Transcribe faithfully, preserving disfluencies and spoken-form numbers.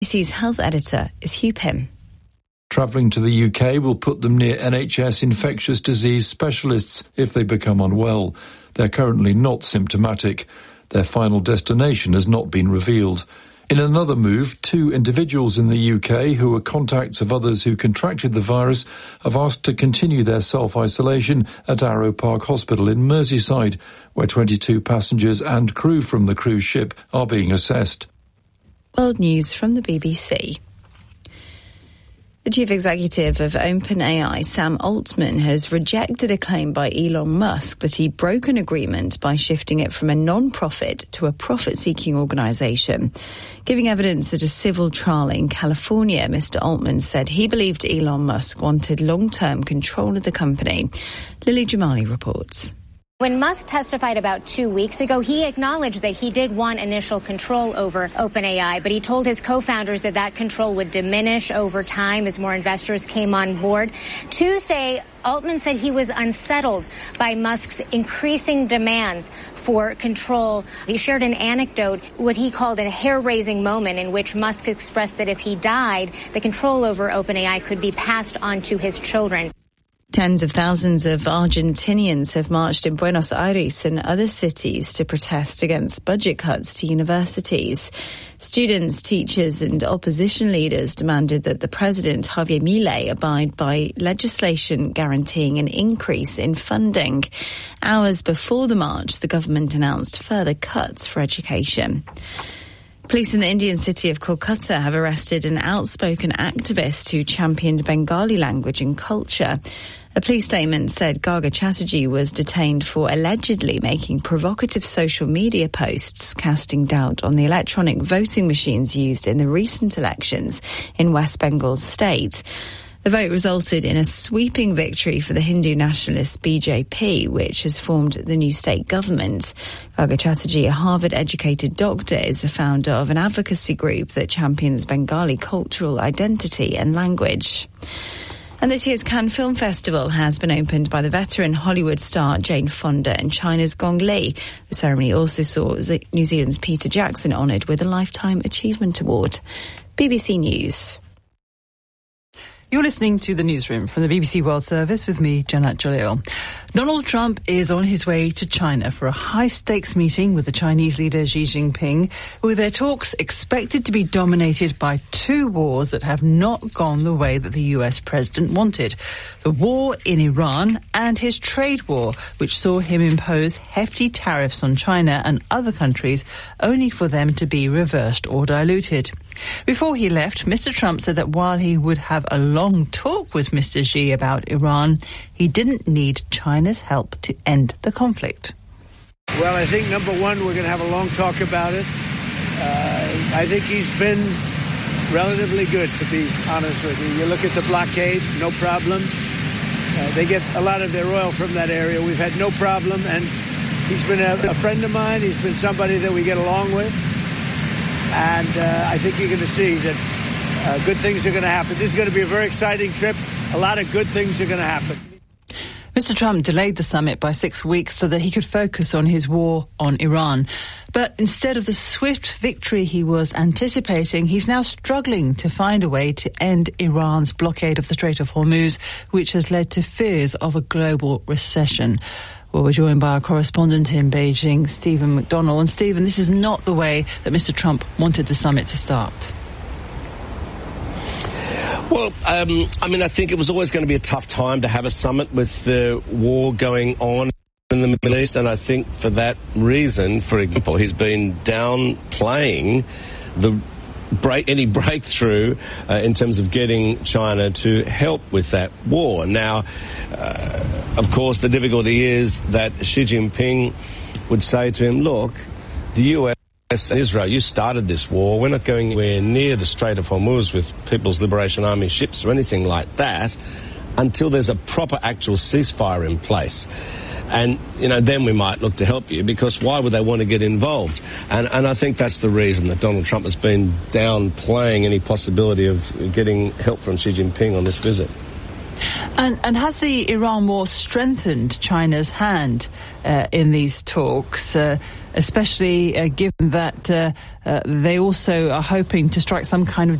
B B C's health editor is Hugh Pym. Travelling to the U K will put them near N H S infectious disease specialists if they become unwell. They're currently not symptomatic. Their final destination has not been revealed. In another move, two individuals in the U K who were contacts of others who contracted the virus have asked to continue their self-isolation at Arrow Park Hospital in Merseyside, where twenty-two passengers and crew from the cruise ship are being assessed. World News from the B B C. The chief executive of OpenAI, Sam Altman, has rejected a claim by Elon Musk that he broke an agreement by shifting it from a non-profit to a profit-seeking organisation. Giving evidence at a civil trial in California, Mister Altman said he believed Elon Musk wanted long-term control of the company. Lily Jamali reports. When Musk testified about two weeks ago, he acknowledged that he did want initial control over OpenAI, but he told his co-founders that that control would diminish over time as more investors came on board. Tuesday, Altman said he was unsettled by Musk's increasing demands for control. He shared an anecdote, what he called a hair-raising moment in which Musk expressed that if he died, the control over OpenAI could be passed on to his children. Tens of thousands of Argentinians have marched in Buenos Aires and other cities to protest against budget cuts to universities. Students, teachers and opposition leaders demanded that the president, Javier Milei, abide by legislation guaranteeing an increase in funding. Hours before the march, the government announced further cuts for education. Police in the Indian city of Kolkata have arrested an outspoken activist who championed Bengali language and culture. A police statement said Garga Chatterjee was detained for allegedly making provocative social media posts, casting doubt on the electronic voting machines used in the recent elections in West Bengal state. The vote resulted in a sweeping victory for the Hindu nationalist B J P, which has formed the new state government. Garga Chatterjee, a Harvard-educated doctor, is the founder of an advocacy group that champions Bengali cultural identity and language. And this year's Cannes Film Festival has been opened by the veteran Hollywood star Jane Fonda and China's Gong Li. The ceremony also saw New Zealand's Peter Jackson honoured with a Lifetime Achievement Award. B B C News. You're listening to The Newsroom from the B B C World Service with me, Janet Jalil. Donald Trump is on his way to China for a high-stakes meeting with the Chinese leader Xi Jinping, with their talks expected to be dominated by two wars that have not gone the way that the U S president wanted. The war in Iran and his trade war, which saw him impose hefty tariffs on China and other countries, only for them to be reversed or diluted. Before he left, Mister Trump said that while he would have a long talk with Mister Xi about Iran, he didn't need China's help to end the conflict. Well, I think, number one, we're going to have a long talk about it. Uh, I think he's been relatively good, to be honest with you. You look at the blockade, no problems. Uh, they get a lot of their oil from that area. We've had no problem, and he's been a, a friend of mine. He's been somebody that we get along with. And uh, I think you're going to see that uh, good things are going to happen. This is going to be a very exciting trip. A lot of good things are going to happen. Mister Trump delayed the summit by six weeks so that he could focus on his war on Iran. But instead of the swift victory he was anticipating, he's now struggling to find a way to end Iran's blockade of the Strait of Hormuz, which has led to fears of a global recession. Well, we're joined by our correspondent in Beijing, Stephen McDonnell. And Stephen, this is not the way that Mister Trump wanted the summit to start. Well, um, I mean, I think it was always going to be a tough time to have a summit with the war going on in the Middle East. And I think for that reason, for example, he's been downplaying the break, any breakthrough uh, in terms of getting China to help with that war. Now, uh, of course, the difficulty is that Xi Jinping would say to him, look, the U S and Israel, you started this war. We're not going anywhere near the Strait of Hormuz with People's Liberation Army ships or anything like that until there's a proper actual ceasefire in place. And, you know, then we might look to help you, because why would they want to get involved? And, and I think that's the reason that Donald Trump has been downplaying any possibility of getting help from Xi Jinping on this visit. And, and has the Iran war strengthened China's hand uh, in these talks, uh, especially uh, given that uh, uh, they also are hoping to strike some kind of